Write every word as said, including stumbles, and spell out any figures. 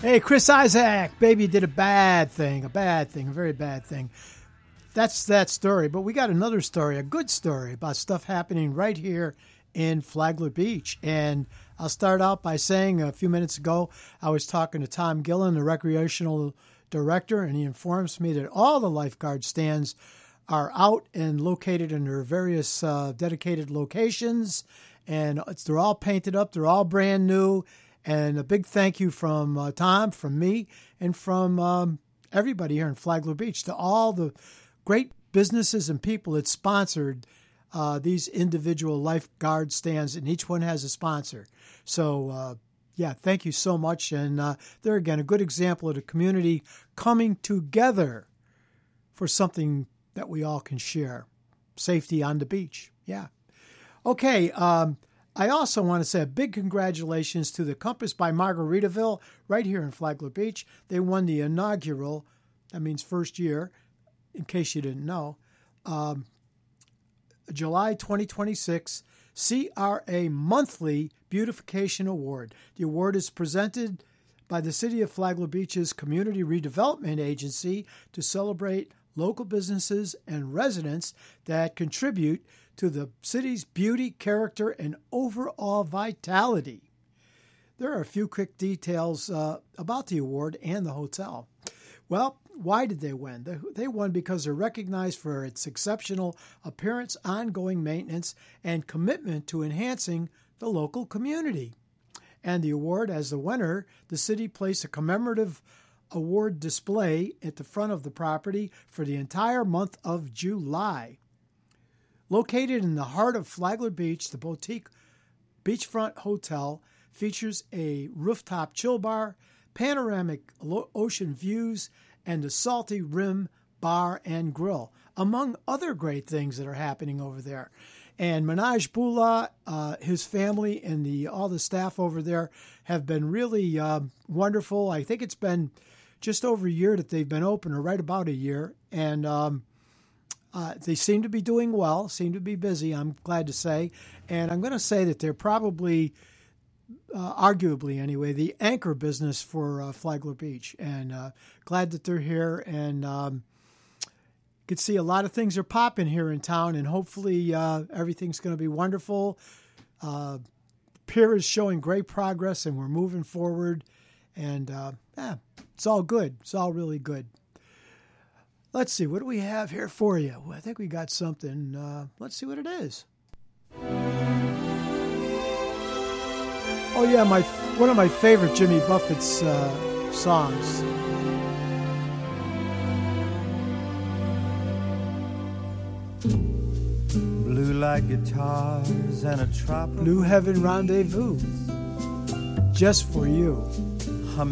Hey, Chris Isaak, baby did a bad thing, a bad thing, a very bad thing. That's that story. But we got another story, a good story about stuff happening right here in Flagler Beach. And I'll start out by saying a few minutes ago, I was talking to Tom Gillen, the recreational director, and he informs me that all the lifeguard stands are out and located in their various uh, dedicated locations. And it's, they're all painted up. They're all brand new. And a big thank you from uh, Tom, from me, and from um, everybody here in Flagler Beach to all the great businesses and people that sponsored uh, these individual lifeguard stands, and each one has a sponsor. So, uh, yeah, thank you so much. And uh, there again, a good example of the community coming together for something that we all can share. Safety on the beach. Yeah. Okay. Um, I also want to say a big congratulations to the Compass by Margaritaville right here in Flagler Beach. They won the inaugural, that means first year, in case you didn't know, um, July twenty twenty-six C R A Monthly Beautification Award. The award is presented by the City of Flagler Beach's Community Redevelopment Agency to celebrate local businesses and residents that contribute to the city's beauty, character, and overall vitality. There are a few quick details uh, about the award and the hotel. Well, why did they win? They, they won because they're recognized for its exceptional appearance, ongoing maintenance, and commitment to enhancing the local community. And the award, as the winner, the city placed a commemorative award display at the front of the property for the entire month of July. Located in the heart of Flagler Beach, the Boutique Beachfront Hotel features a rooftop chill bar, panoramic ocean views, and a Salty Rim Bar and Grill, among other great things that are happening over there. And Manaj Bhula, uh, his family, and the all the staff over there have been really uh, wonderful. I think it's been just over a year that they've been open, or right about a year, and um, Uh, they seem to be doing well, seem to be busy, I'm glad to say. And I'm going to say that they're probably, uh, arguably anyway, the anchor business for uh, Flagler Beach. And uh, glad that they're here. And um, you can see a lot of things are popping here in town. And hopefully uh, everything's going to be wonderful. Uh, Pier is showing great progress, and we're moving forward. And uh, yeah, it's all good. It's all really good. Let's see, what do we have here for you? Well, I think we got something. Uh, let's see what it is. Oh, yeah, my one of my favorite Jimmy Buffett's uh, songs. Blue like guitars and a tropical Blue Heaven Rendezvous. Just for you.